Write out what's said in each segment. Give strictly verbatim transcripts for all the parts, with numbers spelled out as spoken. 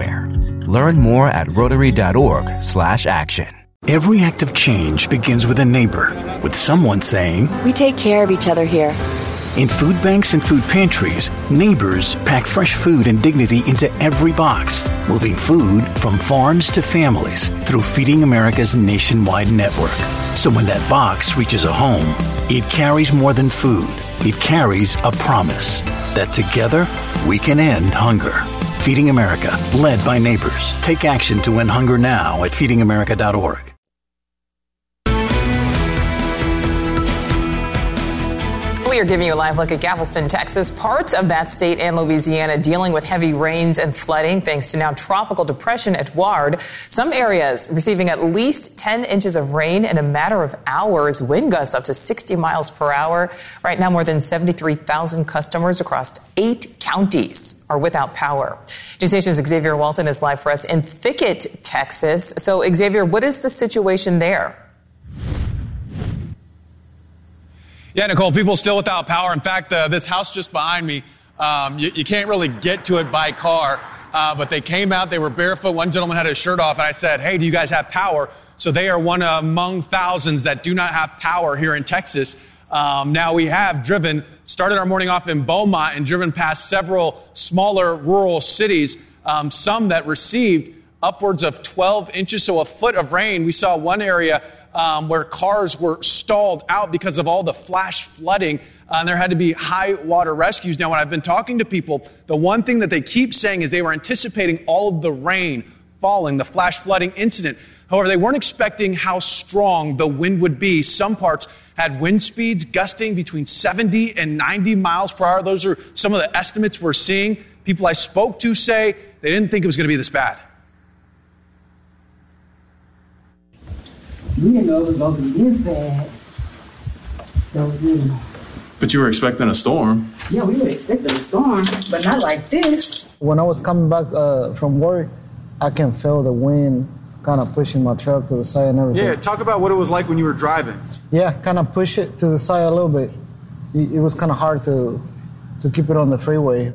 everywhere. Learn more at Rotary.org slash action. Every act of change begins with a neighbor, with someone saying, "We take care of each other here." In food banks and food pantries, neighbors pack fresh food and dignity into every box, moving food from farms to families through Feeding America's nationwide network. So when that box reaches a home, it carries more than food. It carries a promise that together we can end hunger. Feeding America, led by neighbors. Take action to end hunger now at feeding america dot org. We are giving you a live look at Galveston, Texas. Parts of that state and Louisiana dealing with heavy rains and flooding thanks to now tropical depression Edouard. Some areas receiving at least ten inches of rain in a matter of hours. Wind gusts up to sixty miles per hour. Right now, more than seventy-three thousand customers across eight counties are without power. News Nation's Xavier Walton is live for us in Thicket, Texas. So, Xavier, what is the situation there? Yeah, Nicole, people still without power. In fact, uh, this house just behind me, um, you, you can't really get to it by car, uh, but they came out, they were barefoot. One gentleman had his shirt off, and I said, hey, do you guys have power? So they are one among thousands that do not have power here in Texas. Um, now, we have driven, started our morning off in Beaumont and driven past several smaller rural cities, um, some that received upwards of twelve inches, so a foot of rain. We saw one area Um, where cars were stalled out because of all the flash flooding, uh, and there had to be high water rescues. Now, when I've been talking to people, the one thing that they keep saying is they were anticipating all of the rain falling, the flash flooding incident. However, they weren't expecting how strong the wind would be. Some parts had wind speeds gusting between seventy and ninety miles per hour. Those are some of the estimates we're seeing. People I spoke to say they didn't think it was going to be this bad. We didn't know it was going to be this bad. That was minimal. But you were expecting a storm. Yeah, we were expecting a storm, but not like this. When I was coming back uh, from work, I can feel the wind kind of pushing my truck to the side and everything. Yeah, talk about what it was like when you were driving. Yeah, kind of push it to the side a little bit. It, it was kind of hard to to keep it on the freeway.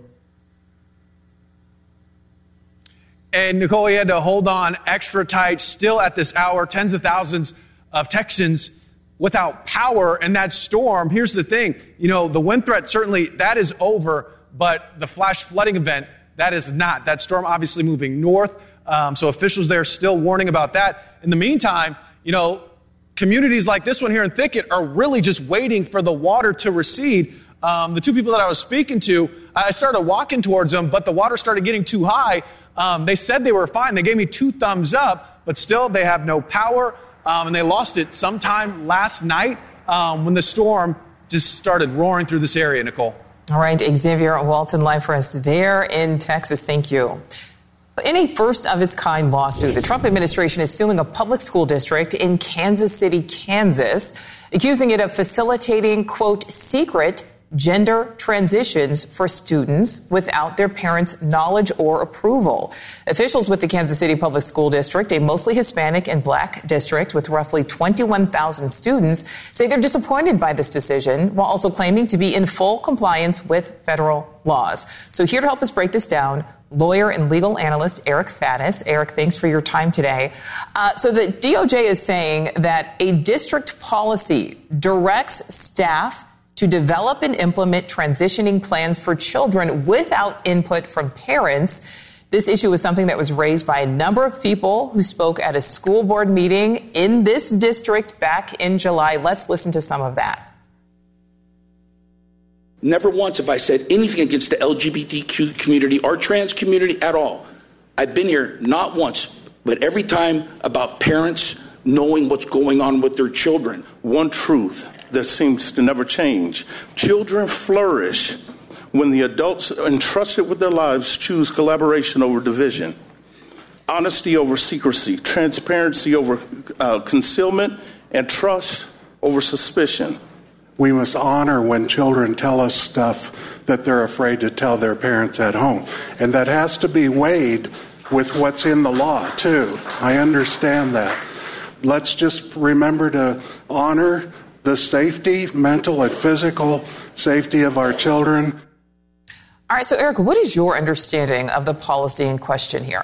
And Nicole, he had to hold on extra tight. Still at this hour, tens of thousands of Texans without power. And that storm, here's the thing, you know, the wind threat, certainly that is over, but the flash flooding event, that is not. That storm obviously moving north. Um, so officials there still warning about that. In the meantime, you know, communities like this one here in Thicket are really just waiting for the water to recede. Um, the two people that I was speaking to, I started walking towards them, but the water started getting too high. Um, they said they were fine. They gave me two thumbs up, but still they have no power, um, and they lost it sometime last night um, when the storm just started roaring through this area, Nicole. All right, Xavier Walton live for us there in Texas. Thank you. In a first-of-its-kind lawsuit, the Trump administration is suing a public school district in Kansas City, Kansas, accusing it of facilitating, quote, secret gender transitions for students without their parents' knowledge or approval. Officials with the Kansas City Public School District, a mostly Hispanic and black district with roughly twenty-one thousand students, say they're disappointed by this decision while also claiming to be in full compliance with federal laws. So here to help us break this down, lawyer and legal analyst Eric Faddis. Eric, thanks for your time today. Uh, so the D O J is saying that a district policy directs staff to develop and implement transitioning plans for children without input from parents. This issue was something that was raised by a number of people who spoke at a school board meeting in this district back in July. Let's listen to some of that. Never once have I said anything against the L G B T Q community or trans community at all. I've been here not once, but every time about parents knowing what's going on with their children. One truth that seems to never change. Children flourish when the adults entrusted with their lives choose collaboration over division, honesty over secrecy, transparency over uh, concealment, and trust over suspicion. We must honor when children tell us stuff that they're afraid to tell their parents at home. And that has to be weighed with what's in the law, too. I understand that. Let's just remember to honor the safety, mental and physical safety of our children. All right, so Eric, what is your understanding of the policy in question here?